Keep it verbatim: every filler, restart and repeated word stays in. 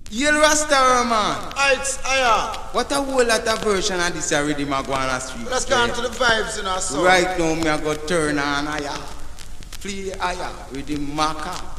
Yellow Rasta man. It's Aya. What a whole lot of version of this already Maguana Street. Let's go on to the vibes in our song. Right now, me I go turn on Aya. Play Aya with the marker.